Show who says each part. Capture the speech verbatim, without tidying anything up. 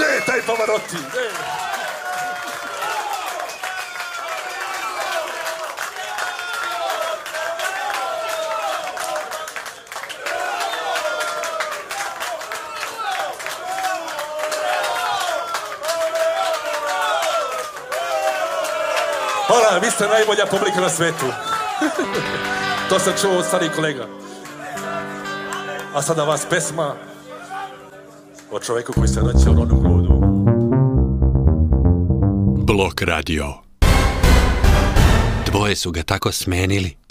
Speaker 1: Gde je taj Pavarotti? Gde je? Hvala, vi ste najbolja publika na svetu. To sam čuo od starih kolega. A sada vas pesma o čoveku koji se vraća u rodnom grudu.
Speaker 2: Blok radio. Dvoje su ga tako smenili